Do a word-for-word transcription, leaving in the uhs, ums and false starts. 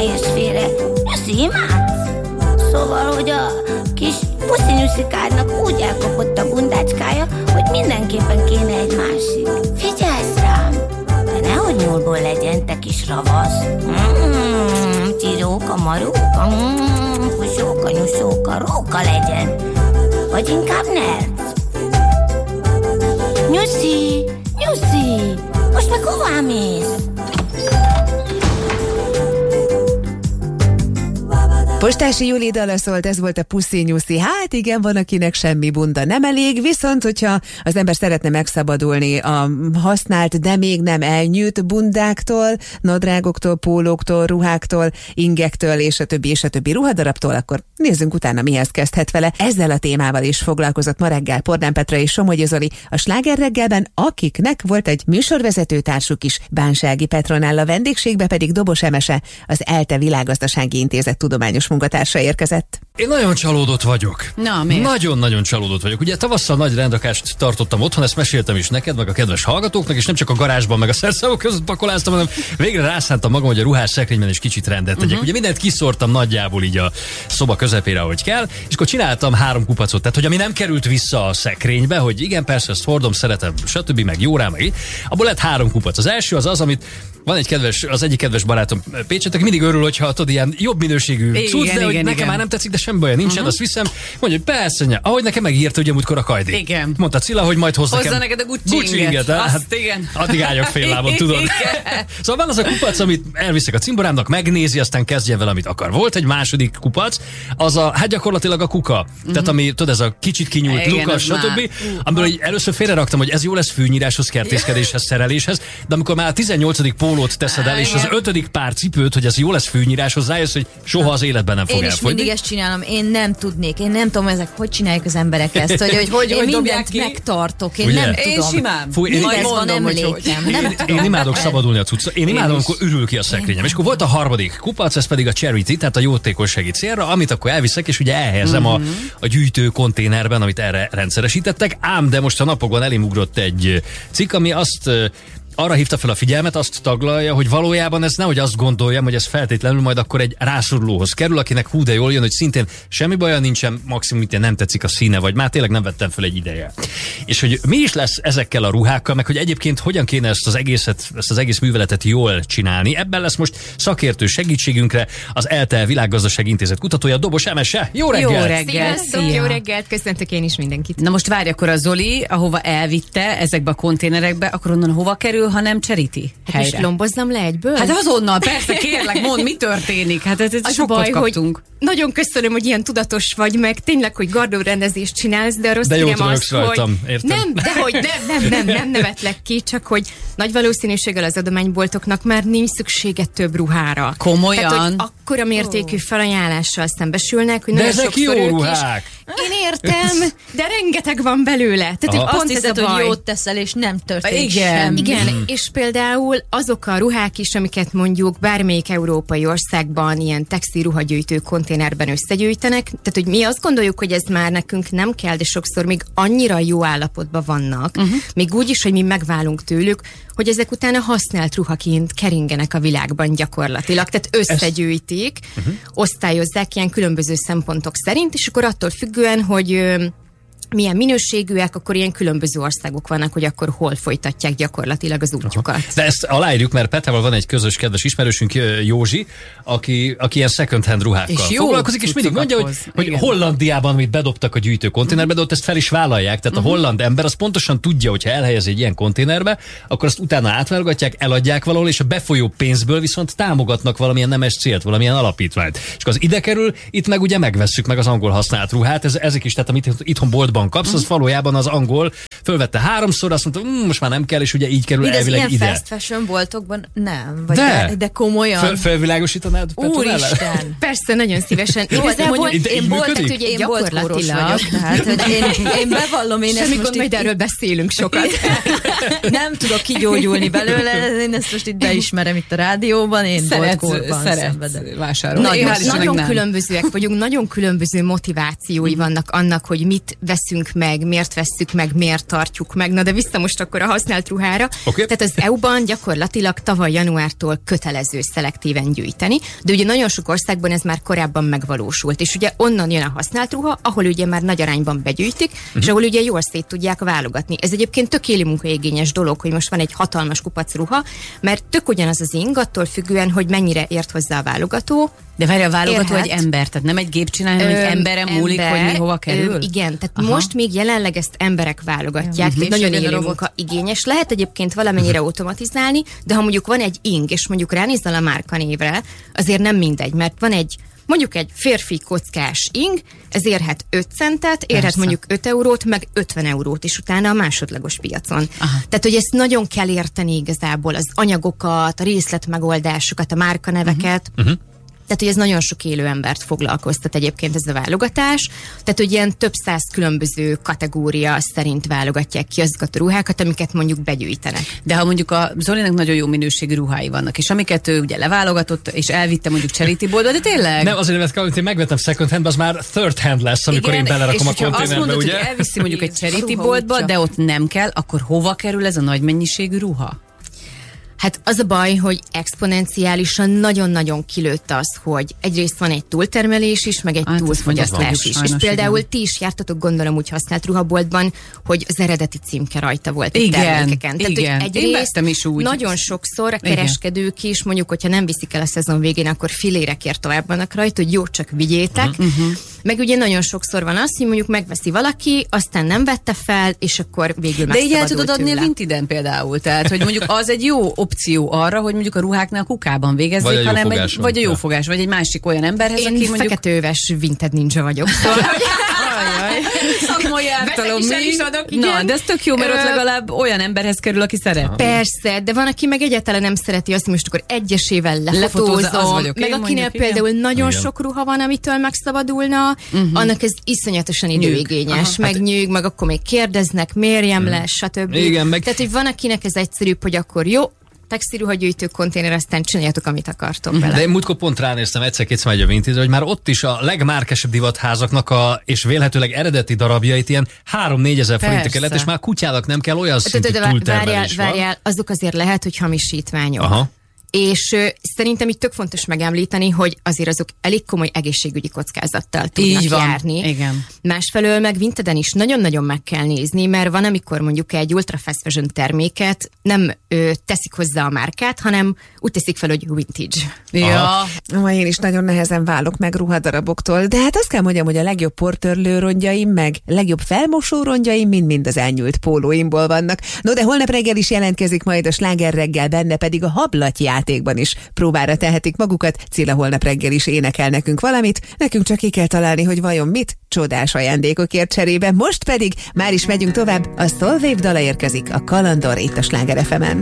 és félre. Nyuszi, imádsz? Szóval, hogy a kis puszinyuszikádnak úgy elkopott a bundácskája, hogy mindenképpen kéne egy másik. Figyelsz rám, de nehogy nyúlból legyen, te kis ravasz. Mmm, csiróka, maróka, mmm, pusóka, nyuszóka, róka legyen. Vagy inkább nerc. Nyuszi, Nyuszi, most meg hová mész? Postási Júli dala szólt, ez volt a Puszi Nyuszi. Hát igen, van akinek semmi bunda nem elég, viszont hogyha az ember szeretne megszabadulni a használt, de még nem elnyűjt bundáktól, nadrágoktól, pólóktól, ruháktól, ingektől és a többi és a többi ruhadarabtól, akkor nézzünk utána, mihez kezdhet vele. Ezzel a témával is foglalkozott ma reggel Pordán Petra és Somogyi Zoli a Sláger reggelben, akiknek volt egy műsorvezető társuk is, Bánsági Petronella, vendégségbe pedig Dobos Emese, az ELTE Világgazdasági Intézet tudományos munkatársa érkezett. Én nagyon csalódott vagyok. Na, miért? Nagyon-nagyon csalódott vagyok. Ugye tavasszal nagy rendakást tartottam otthon, ezt meséltem is neked, meg a kedves hallgatóknak, és nem csak a garázsban, meg a szerszavok között pakoláztam, hanem végre rászántam magam, hogy a ruhás szekrényben is kicsit rendet tegyek. Uh-huh. Ugye mindent kiszórtam nagyjából így a szoba közepére, ahogy kell, és akkor csináltam három kupacot. Tehát, hogy ami nem került vissza a szekrénybe, hogy igen, persze ezt hordom, szeretem, stb. Meg jó rá, meg így. Abból lett három kupac. Az első az az, amit van egy kedves, az egyik kedves barátom Pécset, aki mindig örül, hogyha tudod, ilyen jobb minőségű cucc, de hogy igen, nekem igen. már nem tetszik, de semmi baj nincsen, uh-huh. Azt viszem. Mondja, hogy persze, nya, ahogy nekem megírta, ugye múltkor a Kajdi. Igen. Mondta Cilla, hogy majd hoz Hozza nekem neked a Gucci-inget. Hát, igen. addig álljak fél lábon, tudod. Szóval van az a kupac, amit elviszek a cimborámnak, megnézi, aztán kezdjen vele, amit akar. Volt egy második kupac, az a, hát gyakorlatilag a kuka. Uh-huh. Tehát ami, tudod, ez a kicsit kinyújt lukas, stb. Amiből először félreraktam, hogy ez jó lesz fűnyíráshoz, kertészkedéshez, szereléshez, de amikor már a tizennyolcadik pólót teszed el, és az ötödik pár cipőt, hogy ez jó lesz fűnyíráshoz, rájössz, hogy soha az életben nem fog én elfogyni. Én is mindig ezt csinálom, én nem tudnék, én nem tudom, ezek hogy csinálják az emberek ezt, hogy, hogy, hogy én hogy mindent ki? megtartok, én ugye? nem tudom. Én simán. Fúj, én, Mindez van emlékem. Nem én, én imádok szabadulni a cuccra. Én imádom, amikor ürül ki a szekrényem. És akkor volt a harmadik kupac, ez pedig a charity, tehát a jótékonysági célra, amit akkor elviszek, és ugye elhelyezem uh-huh. a, a gyűjtő konténerben, amit erre rendszeresítettek. Ám, de most a napokban elém ugrott egy cikk, ami azt arra hívta fel a figyelmet, azt taglalja, hogy valójában ez nehogy azt gondoljam, hogy ez feltétlenül majd akkor egy rászorulóhoz kerül, akinek hú de jól jön, hogy szintén semmi baja nincsen, maximum itt nem tetszik a színe, vagy már tényleg nem vettem fel egy ideje. És hogy mi is lesz ezekkel a ruhákkal, meg hogy egyébként hogyan kéne ezt az egészet, ezt az egész műveletet jól csinálni. Ebben lesz most szakértő segítségünkre az ELTE Világgazdasági Intézet kutatója, Dobos Emese. Jó reggelt! Jó reggelt! Sziasztok, jó reggelt, köszöntök én is mindenkit. Na most várj, akkor a Zoli, ahova elvitte ezekbe a konténerekbe, akkor onnan hova kerül, ha nem charity helyre? És lombozzam le egyből? Hát azonnal, persze, kérlek, mondd, mi történik? Hát ez, ez az sokat baj, kaptunk. hogy nagyon köszönöm, hogy ilyen tudatos vagy, meg tényleg, hogy gardórendezést csinálsz, de a rossz de hírem az, rajtam, hogy értem. nem, de hogy nem, nem, nem, nem nevetlek ki, csak hogy nagy valószínűséggel az adományboltoknak már nincs szüksége több ruhára. Komolyan? Tehát, hogy akkora mértékű felajánlással szembesülnek, hogy de nagyon ezek sokszor jó ők ruhák. is. Én értem, de rengeteg van belőle. Tehát, hogy Azt pont hiszed, ez a baj. hogy jót teszel, és nem történik Igen. semmi. Igen, mm. és például azok a ruhák is, amiket mondjuk bármelyik európai országban ilyen textil ruhagyűjtő konténerben összegyűjtenek, tehát hogy mi azt gondoljuk, hogy ez már nekünk nem kell, de sokszor még annyira jó állapotban vannak, uh-huh. még úgy is, hogy mi megválunk tőlük, hogy ezek utána használt ruhaként keringenek a világban gyakorlatilag. Tehát összegyűjtik, uh-huh. osztályozzák ilyen különböző szempontok szerint, és akkor attól függően, hogy milyen minőségűek, akkor ilyen különböző országok vannak, hogy akkor hol folytatják gyakorlatilag az útjukat. Aha. De ezt aláírjuk, mert Petrával van egy közös kedves ismerősünk, Józsi, aki, aki ilyen second hand ruhákkal és foglalkozik, és mindig mondja, hogy, hogy Hollandiában, amit bedobtak a gyűjtő konténerbe, de ott ezt fel is vállalják. Tehát uh-huh. a holland ember az pontosan tudja, hogy ha elhelyez egy ilyen konténerbe, akkor azt utána átválogatják, eladják valahol, és a befolyó pénzből viszont támogatnak valamilyen nemes célt, valamilyen alapítványt. És akkor az ide kerül, itt meg ugye megvesszük meg az angol használt ruhát, ez, ezek is, tehát amit itthon boltban kapsz, az valójában az angol fölvette háromszor, azt mondta, mmm, most már nem kell, és ugye így kerül elvileg ide. Ilyen fast fashion boltokban nem. Vagy de, de, de komolyan. Föl, felvilágosítanád? Úristen! Persze, nagyon szívesen. Jó, de mondjuk, én, én, bolt, ugye, én boltkóros vagyok, tehát hogy én, én bevallom, én Semmi ezt most majd itt, erről beszélünk sokat. nem tudok kigyógyulni belőle, én ezt most itt beismerem itt a rádióban, én boltkórban szeretsz vásárolni. Nagyon, Nagyon, nagyon különbözőek vagyunk, nagyon különböző motivációi vannak annak, hogy mit veszünk meg, miért vesszük meg, miért tartjuk meg. Na de vissza most akkor a használt ruhára. Okay. Tehát az é u-ban gyakorlatilag tavaly januártól kötelező szelektíven gyűjteni, de ugye nagyon sok országban ez már korábban megvalósult, és ugye onnan jön a használt ruha, ahol ugye már nagy arányban begyűjtik, uh-huh. és ahol ugye jól szét tudják válogatni. Ez egyébként tök éli munkaigényes dolog, hogy most van egy hatalmas kupac ruha, mert tök ugyanaz az ing, attól függően, hogy mennyire ért hozzá a válogató. De várj, a válogató Érhet. egy ember, tehát nem egy gép csinálja, hanem egy emberen múlik, ember, hogy mi hova kerül? Ö, igen, tehát Aha. most még jelenleg ezt emberek válogatják, Uh-huh. nagyon És élő munka igényes. Lehet egyébként valamennyire automatizálni, de ha mondjuk van egy ing, és mondjuk ránézel a márkanévre, azért nem mindegy, mert van egy mondjuk egy férfi kockás ing, ez érhet öt centet, érhet Persze. mondjuk öt eurót, meg ötven eurót is utána a másodlagos piacon. Aha. Tehát, hogy ezt nagyon kell érteni igazából, az anyagokat, a részletmegoldásokat, a márkaneveket. Uh-huh. Tehát, hogy ez nagyon sok élő embert foglalkoztat egyébként ez a válogatás. Tehát, hogy ilyen több száz különböző kategória szerint válogatják ki azokat a ruhákat, amiket mondjuk begyűjtenek. De ha mondjuk a Zolinak nagyon jó minőségű ruhái vannak, és amiket ő ugye leválogatott, és elvitte mondjuk charity boltba, de tényleg? Nem, azért, mert amit én megvettem second handbe, az már third hand lesz, amikor igen, én belerakom a és azt konténerbe, mondod, ugye? hogy elviszi mondjuk egy charity Ruha boltba, útja. de ott nem kell, akkor hova kerül ez a nagy mennyiségű ruha? Hát az a baj, hogy exponenciálisan nagyon-nagyon kilőtt az, hogy egyrészt van egy túltermelés is, meg egy Hát, túlfogyasztás ez is. sajnos, És például igen. ti is jártatok, gondolom, úgy használt ruhaboltban, hogy az eredeti címke rajta volt a Igen, termékeken. Tehát, igen. hogy Én egyrészt vettem is úgy. nagyon sokszor a kereskedők is, mondjuk, hogyha nem viszik el a szezon végén, akkor filérekért tovább vannak rajta, hogy jó, csak vigyétek. Uh-huh. Meg ugye nagyon sokszor van az, hogy mondjuk megveszi valaki, aztán nem vette fel, és akkor végül De így el megszabadult tudod adni a tőle. Vintiden például, tehát hogy mondjuk az egy jó opció arra, hogy mondjuk a ruháknál a kukában végezzék, Vagy a hanem egy, jófogáson. vagy a jófogás, vagy egy másik olyan emberhez, Én aki mondjuk... feketőves Vinted ninja vagyok. Szóval, Ajaj, szakmai ártalom, Veszek is, el mi? is adok, igen. Na, de ez tök jó, mert ott Ö, legalább olyan emberhez kerül, aki szeret. Persze, de van, aki meg egyáltalán nem szereti azt, hogy most akkor egyesével Lefotózza, lefotózom, az vagyok meg én, akinél mondjuk, például igen. nagyon Igen. sok ruha van, amitől megszabadulna, uh-huh. annak ez iszonyatosan időigényes, Aha. meg nyűg, meg akkor még kérdeznek, mérjem uh-huh. le, stb. Igen, meg- Tehát, hogy van, akinek ez egyszerűbb, hogy akkor jó, textilruhagyűjtő konténer, aztán csináljátok, amit akartok Mhm. vele. De én múltkor pont ránéztem egyszer-kétszer megy a Vintage, hogy már ott is a legmárkesebb divatházaknak a, és vélhetőleg eredeti darabjait ilyen három-négyezer forintig kellett, és már kutyának nem kell olyan szintű Tehát, de várjál, túltermelés van. várjál, azok azért lehet, hogy hamisítványok. Aha. És ö, szerintem itt tök fontos megemlíteni, hogy azért azok elég komoly egészségügyi kockázattal tudnak Így van, járni. igen. Másfelől meg Vinteden is nagyon-nagyon meg kell nézni, mert van, amikor mondjuk egy ultra fast fashion terméket nem ö, teszik hozzá a márkát, hanem úgy teszik fel, hogy vintage. Ja. Ma én is nagyon nehezen válok meg ruhadaraboktól, de hát azt kell mondjam, hogy a legjobb portörlő rongyaim, meg legjobb felmosó rongyaim mind-mind az elnyúlt pólóimból vannak. No, de holnap reggel is jelentkezik majd a Sláger reggel, benne pedig a hablaty játékban is próbára tehetik magukat. Cilla holnap reggel is énekel nekünk valamit, nekünk csak ki kell találni, hogy vajon mit, csodás ajándékokért cserébe. Most pedig már is megyünk tovább, a Solveig dala érkezik, a Kalandor itt a Sláger ef emen.